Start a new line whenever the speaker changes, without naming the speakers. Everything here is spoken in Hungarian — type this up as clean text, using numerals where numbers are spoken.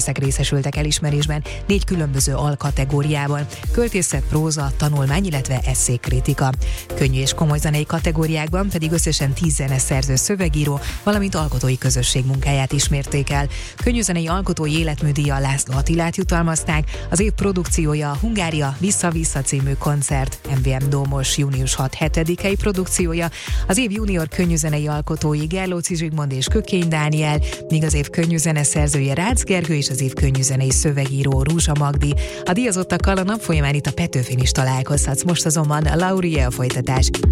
művészek részesültek elismerésben 4 különböző alkategóriában: költészet, próza, tanulmány, illetve esszékritika. Könnyű és komoly zenei kategóriákban pedig összesen 10 zeneszerző, szövegíró, valamint alkotói közösség munkáját ismerték el. Könnyűzenei alkotói életműdíjjal László Attilát jutalmazták, az év produkciója a Hungária Vissza-Vissza című koncert, MVM Dómos június 6-7-i produkciója, az év junior könnyűzenei alkotói Gerlóci Zsigmond és Kökény Dániel, míg az év könnyűzeneszerzője Rácz Gergő és az év könnyűzenei szövegíró Rúzsa Magdi. A díjazottakkal a nap folyamán itt a Petőfin is találkozhatsz, most azonban a Laurie a folytatás.